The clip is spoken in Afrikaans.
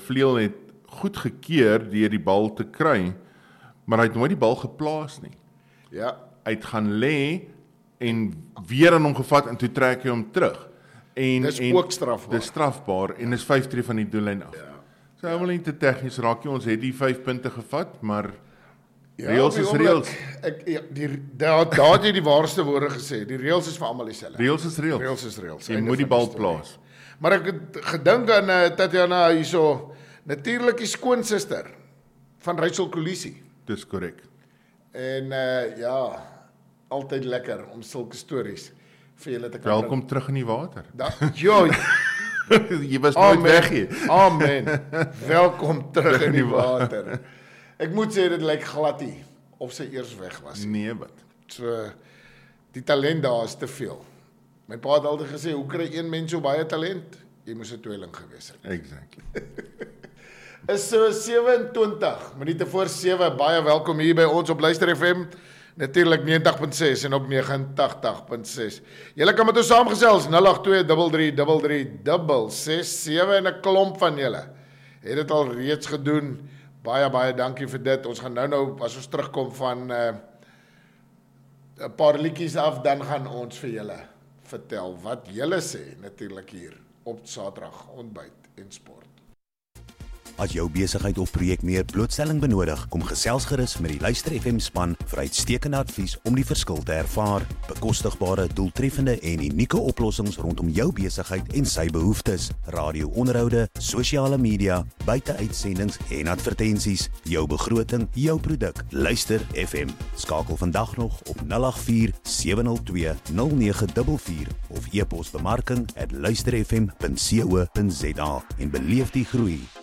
vleuel het goed gekeer deur die bal te kry, maar hy het nooit die bal geplaas nie. Ja, Hy het gaan lê en weer aan hom gevat en toe trek hy hom terug. dis ook strafbaar. Dis strafbaar en is 5 tree van die doellyn af. So hy wil nie te tegnies raak nie, ons het die 5 punte gevat, maar reëls is reëls. Daar het jy die waarste woorde gesê, die reëls is vir almal dieselfde. Reëls is reëls. Reëls is reëls. Jy Einde moet die van bal storie. plaas. Maar ek het gedink aan Tatiana hierso, natuurlik die skoonsister van Rachel Kolisi. Dis korrek. En ja, altyd lekker om sulke stories vir julle te kan Welkom terug in die water. Ja, Jy was nooit weg nie. Amen. Welkom terug in die water. Ek moet sê dit lyk glad nie of sy eers weg was. Nee, wat? So die talent daar is te veel. My pa het altyd gesê, hoe kry een mens so baie talent? Jy moes 'n tweeling gewees het. Exactly. Is so 27 minute voor 7. Baie welkom hier by ons op Luister FM. Natuurlik 90.6 en ook 89.6. Julle kan met ons saamgesels 082333366 en 'n klomp van julle het dit al reeds gedoen. Baie dankie vir dit. Ons gaan nou as ons terugkom van 'n paar liedjies af, dan gaan ons vir julle vertel wat julle sê natuurlik hier op Saterdag ontbyt en sport. As jou besigheid of projek meer blootstelling benodig, kom gesels gerus met die Luister FM span vir uitstekende advies om die verskil te ervaar. Bekostigbare, doeltreffende en unieke oplossings rondom jou besigheid en sy behoeftes. Radio-onderhoude, sosiale media, buiteuitsendings en advertensies. Jou begroting, jou produk. Luister FM. Skakel vandag nog op 084 702 0944 of e-pos bemarking@luisterfm.co.za en beleef die groei